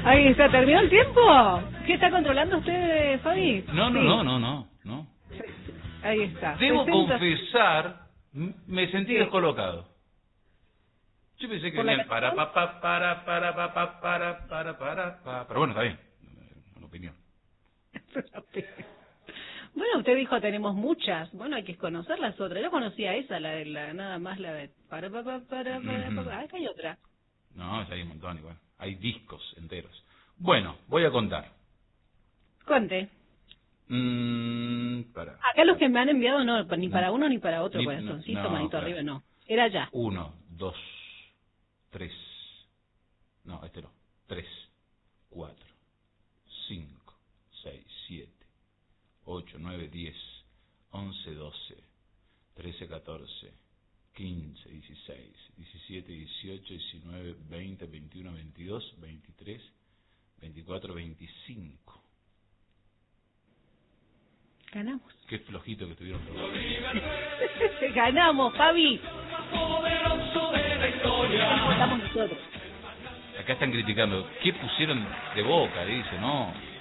Ahí está, ¿terminó el tiempo? ¿Qué está controlando usted, Fabi? No. Ahí está. Debo 60... confesar, me sentí Sí. descolocado. Yo pensé que ¿Por la venía el para, canción? pero bueno, está bien, una opinión. Bueno, usted dijo tenemos muchas. Bueno, hay que conocer las otras. Yo conocía esa, la de la nada más la de acá hay otra. No, ya hay un montón igual. Hay discos enteros. Bueno, voy a contar. Conte. Para. Acá los que me han enviado no, ni para uno ni para otro, Ni- corazoncito, no, manito claro. arriba, no. Era ya. 1, 2, 3. No, este no. 3, 4, 5, 6, 7, 8, 9, 10, 11, 12, 13, 14, 15, 16, 17, 18, 19, 20, 21, 22, 23, 24, 25. Ganamos. Qué flojito que estuvieron. Ganamos, Fabi. Votamos nosotros. Acá están criticando. ¿Qué pusieron de Boca? Dice, no.